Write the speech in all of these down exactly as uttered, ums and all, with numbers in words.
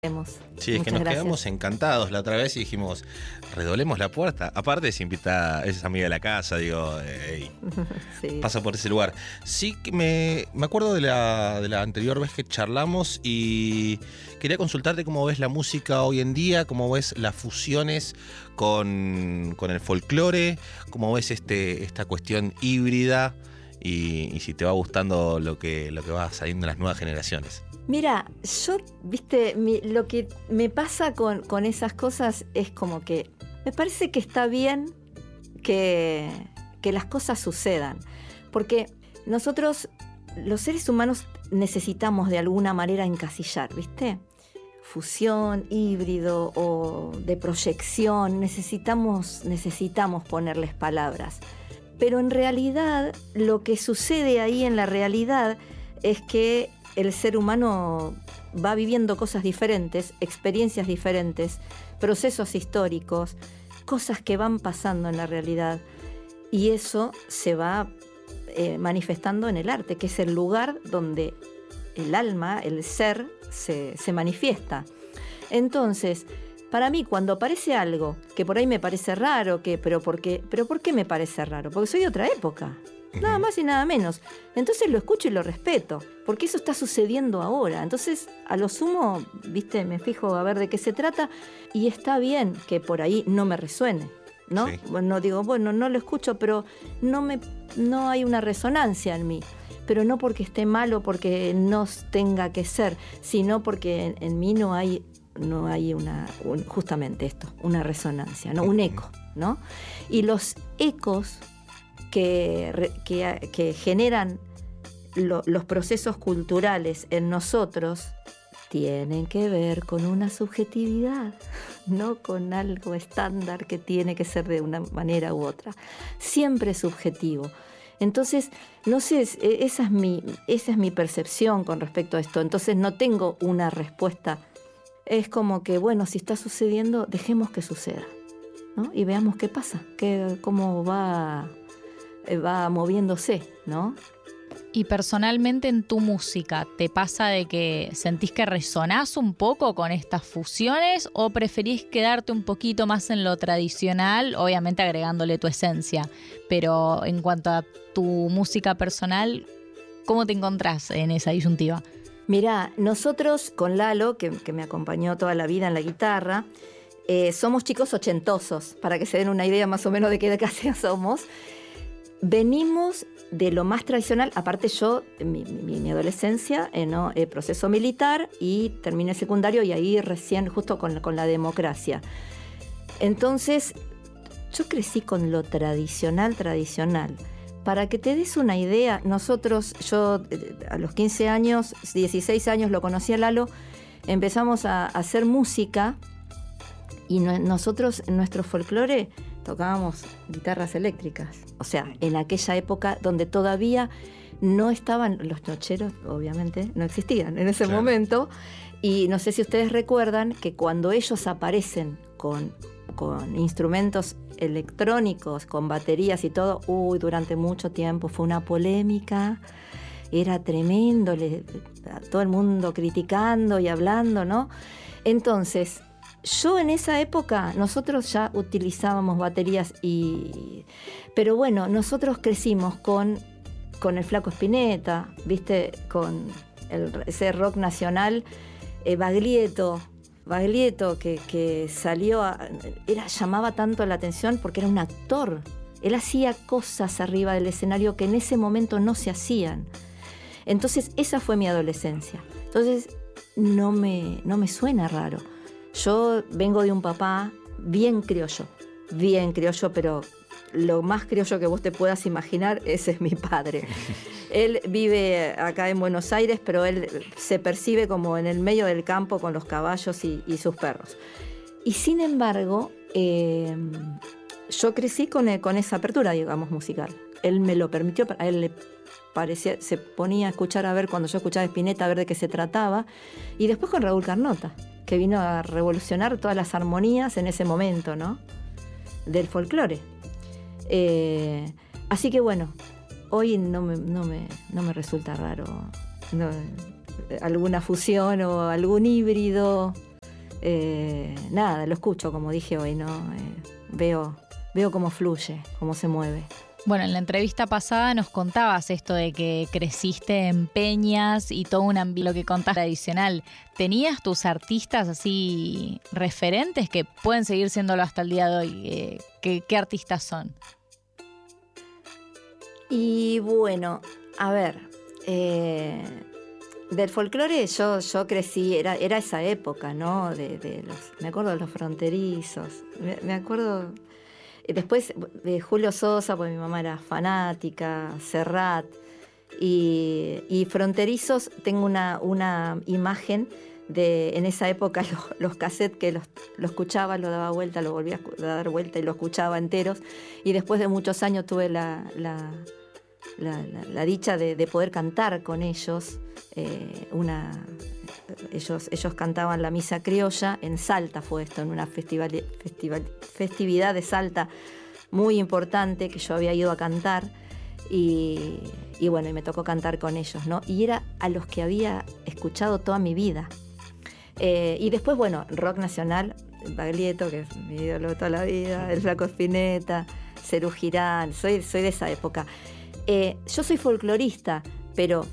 Sí, es que nos gracias. quedamos encantados la otra vez y dijimos, redoblemos la puerta. Aparte se invita, es amiga de la casa, digo, hey, Sí. pasa por ese lugar. Sí que me, me acuerdo de la, de la anterior vez que charlamos y quería consultarte cómo ves la música hoy en día, cómo ves las fusiones con, con el folclore, cómo ves este, esta cuestión híbrida y, y si te va gustando lo que, lo que va saliendo en las nuevas generaciones. Mira, yo, viste, mi, lo que me pasa con, con esas cosas es como que me parece que está bien que, que las cosas sucedan, porque nosotros, los seres humanos, necesitamos de alguna manera encasillar, ¿viste? Fusión, híbrido o de proyección, necesitamos, necesitamos ponerles palabras. Pero en realidad, lo que sucede ahí en la realidad es que el ser humano va viviendo cosas diferentes, experiencias diferentes, procesos históricos, cosas que van pasando en la realidad. Y eso se va eh, manifestando en el arte, que es el lugar donde el alma, el ser, se, se manifiesta. Entonces, para mí, cuando aparece algo que por ahí me parece raro, que, pero, ¿por qué, pero ¿por qué me parece raro? Porque soy de otra época. Nada más y nada menos. Entonces lo escucho y lo respeto, porque eso está sucediendo ahora. Entonces, a lo sumo, viste, me fijo a ver de qué se trata y está bien que por ahí no me resuene, ¿no? Sí. No digo, bueno, no lo escucho, pero no me, no hay una resonancia en mí. Pero no porque esté mal o porque no tenga que ser, sino porque en, en mí no hay, no hay una, un, justamente esto, una resonancia, ¿no? Un eco, ¿no? Y los ecos Que, que, que generan lo, los procesos culturales en nosotros tienen que ver con una subjetividad, no con algo estándar que tiene que ser de una manera u otra. Siempre subjetivo. Entonces, no sé, esa es mi, esa es mi percepción con respecto a esto. Entonces no tengo una respuesta. Es como que, bueno, si está sucediendo, dejemos que suceda, ¿no? Y veamos qué pasa, qué, cómo va... va moviéndose, ¿no? Y personalmente en tu música, ¿te pasa de que sentís que resonás un poco con estas fusiones o preferís quedarte un poquito más en lo tradicional, obviamente agregándole tu esencia? Pero en cuanto a tu música personal, ¿cómo te encontrás en esa disyuntiva? Mirá, nosotros con Lalo, que, que me acompañó toda la vida en la guitarra, eh, somos chicos ochentosos, para que se den una idea más o menos de qué clase somos. Venimos de lo más tradicional, aparte yo, mi, mi, mi adolescencia, eh, ¿no? eh, proceso militar y terminé secundario y ahí recién justo con, con la democracia. Entonces, yo crecí con lo tradicional, tradicional. Para que te des una idea, nosotros, yo eh, a los quince años, dieciséis años lo conocí a Lalo, empezamos a, a hacer música y no, nosotros, en nuestro folclore, tocábamos guitarras eléctricas. O sea, en aquella época donde todavía no estaban los nocheros, obviamente, no existían en ese Claro. momento. Y no sé si ustedes recuerdan que cuando ellos aparecen con, con instrumentos electrónicos, con baterías y todo, uy, durante mucho tiempo fue una polémica. Era tremendo, le, a todo el mundo criticando y hablando, ¿no? Entonces, yo en esa época, nosotros ya utilizábamos baterías, y pero bueno, nosotros crecimos con, con el Flaco Spinetta, ¿viste? Con el, ese rock nacional, eh, Baglietto, Baglietto que, que salió, a, era, llamaba tanto la atención porque era un actor. Él hacía cosas arriba del escenario que en ese momento no se hacían. Entonces, esa fue mi adolescencia. Entonces, no me, no me suena raro. Yo vengo de un papá bien criollo, bien criollo, pero lo más criollo que vos te puedas imaginar, ese es mi padre. Él vive acá en Buenos Aires, pero él se percibe como en el medio del campo con los caballos y, y sus perros. Y sin embargo, eh, yo crecí con, con esa apertura, digamos, musical. Él me lo permitió, a él le parecía, se ponía a escuchar, a ver, cuando yo escuchaba Spinetta, a ver de qué se trataba. Y después con Raúl Carnota, que vino a revolucionar todas las armonías en ese momento, ¿no? Del folclore. Eh, así que bueno, hoy no me, no me, no me resulta raro no, alguna fusión o algún híbrido. eh, nada, lo escucho, como dije hoy, ¿no? Eh, veo, veo cómo fluye, cómo se mueve. Bueno, en la entrevista pasada nos contabas esto de que creciste en peñas y todo un ambiente, lo que contás tradicional. ¿Tenías tus artistas así referentes que pueden seguir siéndolo hasta el día de hoy? Eh, ¿qué, ¿Qué artistas son? Y bueno, a ver, eh, del folclore yo, yo crecí, era, era esa época, ¿no? De, de los, me acuerdo de los fronterizos, me, me acuerdo... Después de Julio Sosa, porque mi mamá era fanática, Serrat, y, y fronterizos, tengo una, una imagen de, en esa época, los, los cassettes que los, lo escuchaba, lo daba vuelta, lo volvía a dar vuelta y lo escuchaba enteros, y después de muchos años tuve la, la, la, la, la dicha de, de poder cantar con ellos, eh, una... Ellos, ellos cantaban la misa criolla, en Salta fue esto, en una festival, festival, festividad de Salta muy importante que yo había ido a cantar y, y bueno, y me tocó cantar con ellos, ¿no? Y era a los que había escuchado toda mi vida. Eh, y después, bueno, rock nacional, Baglietto, que es mi ídolo de toda la vida, el Flaco Spinetta, Serú Girán, soy, soy de esa época. Eh, yo soy folclorista, pero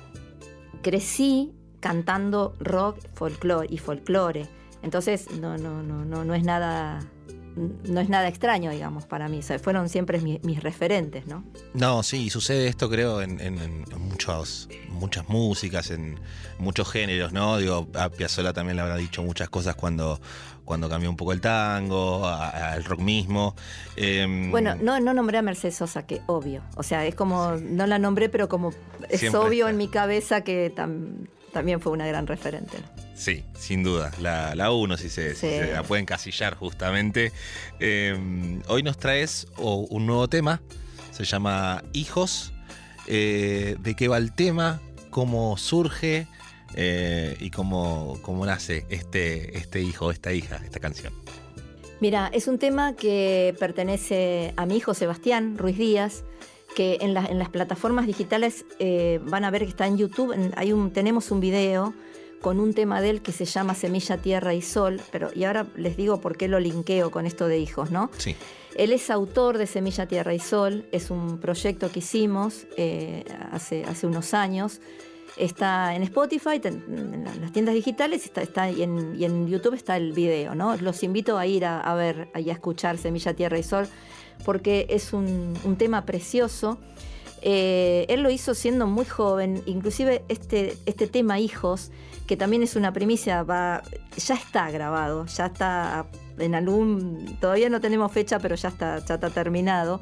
crecí cantando rock, folclore y folclore. Entonces no, no, no, no, no es nada, no es nada extraño, digamos, para mí. O sea, fueron siempre mis, mis referentes, ¿no? No, sí, sucede esto, creo, en, en, en muchos, muchas músicas, en muchos géneros, ¿no? Digo, a Piazzolla también le habrá dicho muchas cosas cuando, cuando cambió un poco el tango, al rock mismo. Eh, bueno, no, no nombré a Mercedes Sosa, que obvio. O sea, es como, sí. No la nombré, pero como es siempre obvio está en mi cabeza que tam, también fue una gran referente, ¿no? Sí, sin duda. La, la uno, si se, sí. si se la puede encasillar justamente. Eh, hoy nos traes oh, un nuevo tema, se llama Hijos. Eh, ¿De qué va el tema? ¿Cómo surge? Eh, ¿Y cómo, cómo nace este, este hijo, esta hija, esta canción? Mira, es un tema que pertenece a mi hijo Sebastián Ruiz Díaz, que en, la, en las plataformas digitales eh, van a ver que está en YouTube. Hay un, tenemos un video con un tema de él que se llama Semilla, Tierra y Sol, pero y ahora les digo por qué lo linkeo con esto de hijos, ¿no? Sí. Él es autor de Semilla, Tierra y Sol, es un proyecto que hicimos eh, hace, hace unos años. Está en Spotify, en las tiendas digitales, está, está y, en, y en YouTube está el video, ¿no? Los invito a ir a, a ver y a escuchar Semilla, Tierra y Sol, porque es un, un tema precioso. Eh, él lo hizo siendo muy joven, inclusive este, este tema Hijos, que también es una primicia, va, ya está grabado, ya está en algún, todavía no tenemos fecha, pero ya está, ya está terminado.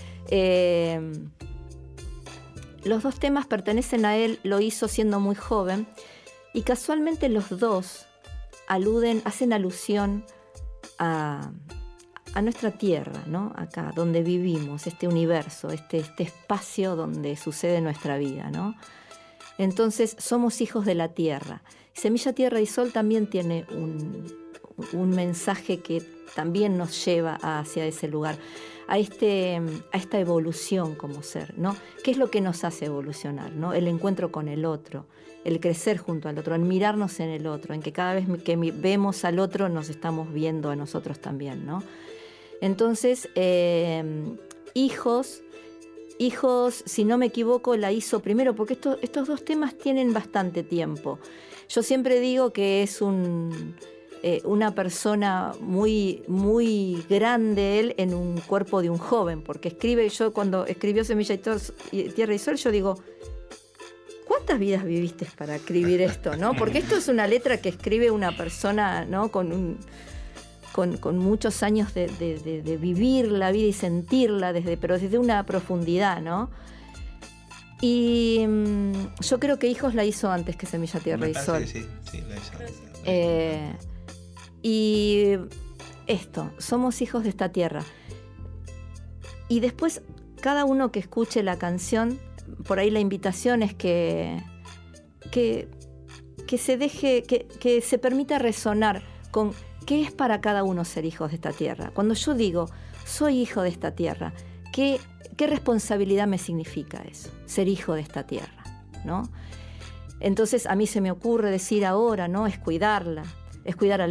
Eh, los dos temas pertenecen a él, lo hizo siendo muy joven, y casualmente los dos aluden, hacen alusión a, a nuestra tierra, ¿no? Acá, donde vivimos, este universo, este, este espacio donde sucede nuestra vida, ¿no? Entonces, somos hijos de la tierra. Semilla, Tierra y Sol también tiene un, un mensaje que también nos lleva hacia ese lugar, a, este, a esta evolución como ser, ¿no? ¿Qué es lo que nos hace evolucionar, ¿no? El encuentro con el otro, el crecer junto al otro, el mirarnos en el otro, en que cada vez que vemos al otro nos estamos viendo a nosotros también, ¿no? Entonces, eh, hijos... Hijos, si no me equivoco, la hizo primero, porque esto, estos dos temas tienen bastante tiempo. Yo siempre digo que es un, eh, una persona muy, muy grande él en un cuerpo de un joven, porque escribe, yo cuando escribió Semilla y Tierra y Sol, yo digo, ¿cuántas vidas viviste para escribir esto, no? Porque esto es una letra que escribe una persona, ¿no? Con un... Con, con muchos años de, de, de, de vivir la vida y sentirla, desde, pero desde una profundidad, ¿no? Y mmm, yo creo que Hijos la hizo antes que Semilla, Tierra y Sol. Sí, sí, la hizo antes. Eh, y esto, somos hijos de esta tierra. Y después, cada uno que escuche la canción, por ahí la invitación es que, que, que se deje, que, que se permita resonar con qué es para cada uno ser hijos de esta tierra. Cuando yo digo, soy hijo de esta tierra, ¿qué, qué responsabilidad me significa eso? Ser hijo de esta tierra, ¿no? Entonces a mí se me ocurre decir ahora, ¿no? Es cuidarla, es cuidar al